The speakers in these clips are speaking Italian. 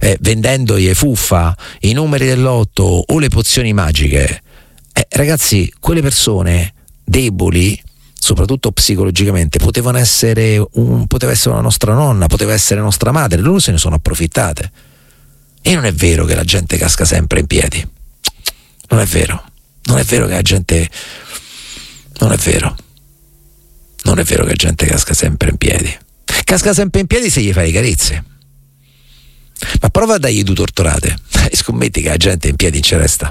vendendo i fuffa, i numeri del lotto o le pozioni magiche, ragazzi, quelle persone deboli, soprattutto psicologicamente, poteva essere una nostra nonna, poteva essere nostra madre, loro se ne sono approfittate. E non è vero che la gente casca sempre in piedi, non è vero che la gente non è vero che la gente casca sempre in piedi se gli fai le carezze. Ma prova a dargli 2 tortorate e scommetti che la gente in piedi ci resta.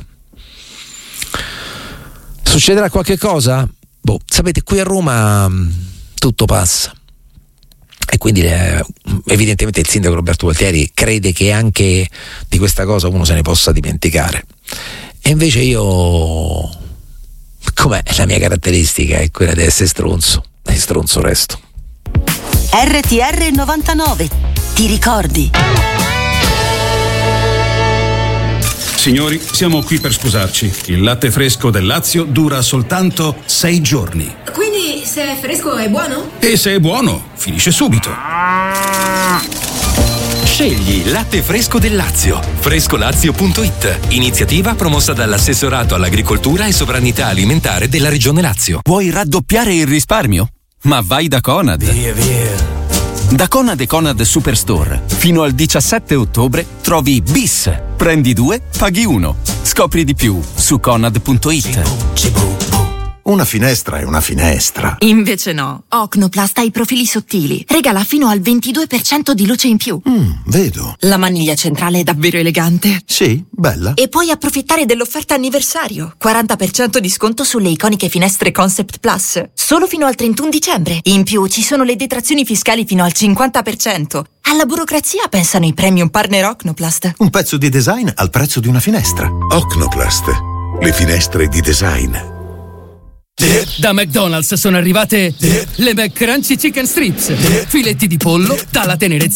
Succederà qualche cosa? Sapete, qui a Roma tutto passa, e quindi evidentemente il sindaco Roberto Gualtieri crede che anche di questa cosa uno se ne possa dimenticare, e invece io, com'è la mia caratteristica, è quella di essere stronzo, e stronzo resto. RTR 99, ti ricordi? Signori, siamo qui per scusarci. Il latte fresco del Lazio dura soltanto 6 giorni. Quindi se è fresco è buono? E se è buono, finisce subito. Scegli il latte fresco del Lazio. Frescolazio.it. Iniziativa promossa dall'Assessorato all'Agricoltura e Sovranità Alimentare della Regione Lazio. Vuoi raddoppiare il risparmio? Ma vai da Conad. Via. Da Conad e Conad Superstore fino al 17 ottobre trovi bis. Prendi 2, paghi 1. Scopri di più su conad.it. Una finestra è una finestra. Invece no. Ocnoplast ha i profili sottili. Regala fino al 22% di luce in più. Vedo. La maniglia centrale è davvero elegante. Sì, bella. E puoi approfittare dell'offerta anniversario. 40% di sconto sulle iconiche finestre Concept Plus. Solo fino al 31 dicembre. In più ci sono le detrazioni fiscali fino al 50%. Alla burocrazia pensano i premium partner Ocnoplast. Un pezzo di design al prezzo di una finestra. Ocnoplast. Le finestre di design. Da McDonald's sono arrivate le McCrunchy Chicken Strips. Filetti di pollo dalla tenerezza